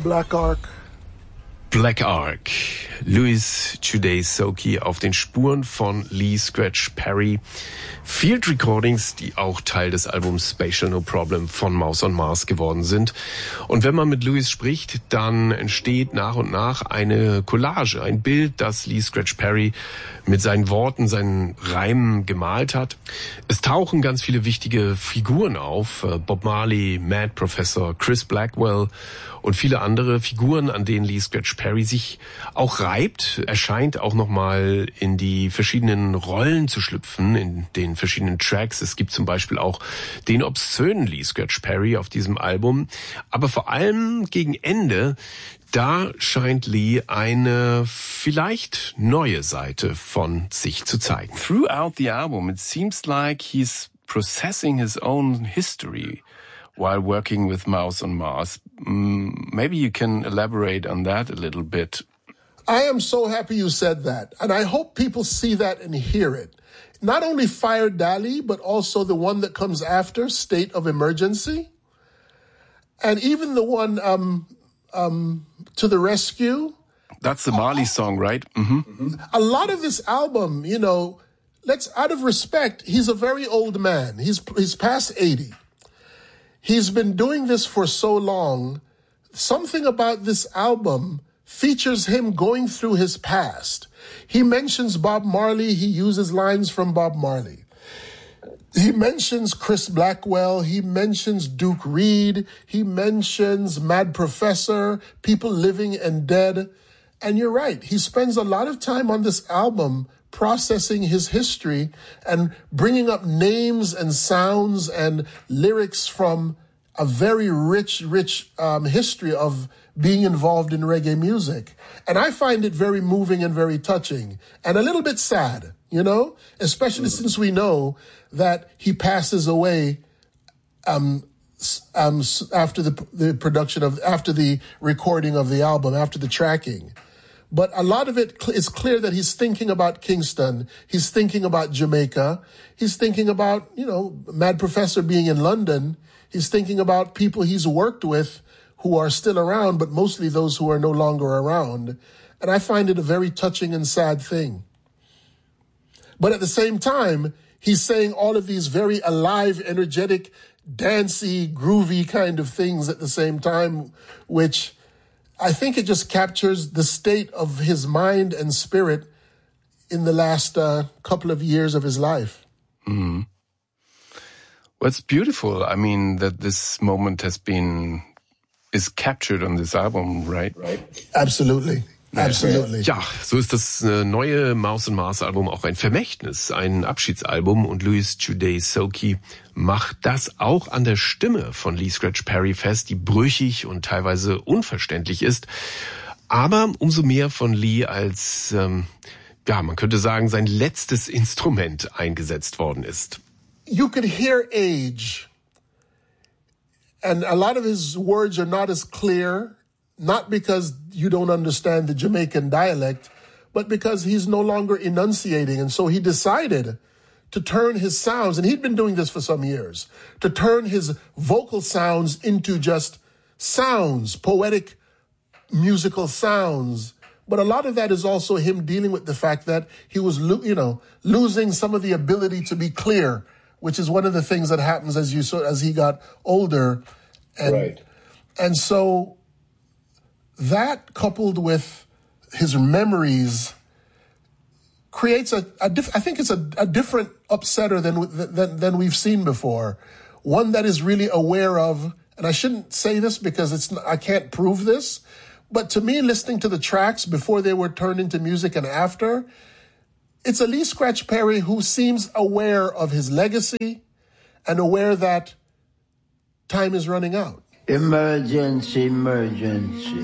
Black Ark. Black Ark. Louis Today Soki auf den Spuren von Lee Scratch Perry. Field Recordings, die auch Teil des Albums Spatial No Problem von Mouse on Mars geworden sind. Und wenn man mit Louis spricht, dann entsteht nach und nach eine Collage, ein Bild, das Lee Scratch Perry mit seinen Worten, seinen Reimen gemalt hat. Es tauchen ganz viele wichtige Figuren auf. Bob Marley, Mad Professor, Chris Blackwell und viele andere Figuren, an denen Lee Scratch Perry sich auch reibt. Er scheint auch nochmal in die verschiedenen Rollen zu schlüpfen, in den verschiedenen Tracks. Es gibt zum Beispiel auch den obszönen Lee Scratch Perry auf diesem Album. Aber vor allem gegen Ende, da scheint Lee eine vielleicht neue Seite von sich zu zeigen. Throughout the album, it seems like he's processing his own history while working with Mouse on Mars. Maybe you can elaborate on that a little bit. I am so happy you said that. And I hope people see that and hear it. Not only Fire Dali, but also the one that comes after, State of Emergency. And even the one To the Rescue. That's the Marley song, right? Mm-hmm. A lot of this album, you know, out of respect, he's a very old man. He's past 80. He's been doing this for so long. Something about this album features him going through his past. He mentions Bob Marley. He uses lines from Bob Marley. He mentions Chris Blackwell. He mentions Duke Reed. He mentions Mad Professor, people living and dead. And you're right. He spends a lot of time on this album processing his history and bringing up names and sounds and lyrics from a very rich history of being involved in reggae music. And I find it very moving and very touching and a little bit sad, you know, especially since we know that he passes away after after the recording of the album, after the tracking. But a lot of it is clear that he's thinking about Kingston. He's thinking about Jamaica. He's thinking about, you know, Mad Professor being in London. He's thinking about people he's worked with who are still around, but mostly those who are no longer around. And I find it a very touching and sad thing. But at the same time, he's saying all of these very alive, energetic, dancey, groovy kind of things at the same time, which I think it just captures the state of his mind and spirit in the last couple of years of his life. Mm-hmm. Well, it's beautiful. I mean, that this moment is captured on this album, right? Absolutely. Absolutely. Ja, so ist das neue Mouse on Mars Album auch ein Vermächtnis, ein Abschiedsalbum, und Louis Today Soki macht das auch an der Stimme von Lee Scratch Perry fest, die brüchig und teilweise unverständlich ist, aber umso mehr von Lee als, man könnte sagen, sein letztes Instrument eingesetzt worden ist. You could hear age, and a lot of his words are not as clear, not because you don't understand the Jamaican dialect, but because he's no longer enunciating. And so he decided to turn his sounds, and he'd been doing this for some years, to turn his vocal sounds into just sounds, poetic, musical sounds. But a lot of that is also him dealing with the fact that he was, losing some of the ability to be clear, which is one of the things that happens as he got older. And, right. And so that, coupled with his memories, creates I think it's a different upsetter than we've seen before. One that is really aware of, and I shouldn't say this because I can't prove this, but to me, listening to the tracks before they were turned into music and after, it's a Lee Scratch Perry who seems aware of his legacy and aware that time is running out. Emergency, emergency.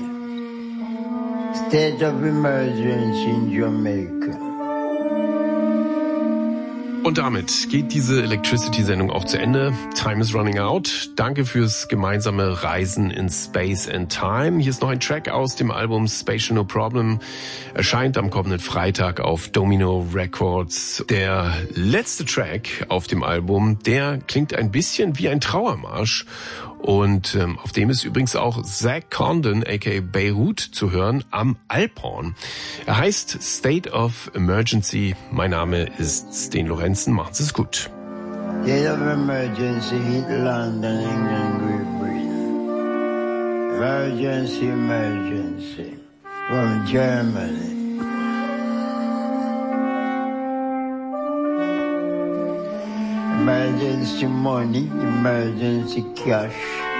State of emergency in Jamaica. Und damit geht diese Electricity-Sendung auch zu Ende. Time is running out. Danke fürs gemeinsame Reisen in Space and Time. Hier ist noch ein Track aus dem Album Spatial No Problem. Erscheint am kommenden Freitag auf Domino Records. Der letzte Track auf dem Album, der klingt ein bisschen wie ein Trauermarsch. Und auf dem ist übrigens auch Zach Condon, aka Beirut, zu hören am Alphorn. Er heißt State of Emergency. Mein Name ist Sten Lorenzen. Macht es gut. State of Emergency hit London, England, Great Britain. Emergency, emergency from Germany. Emergency money, emergency cash.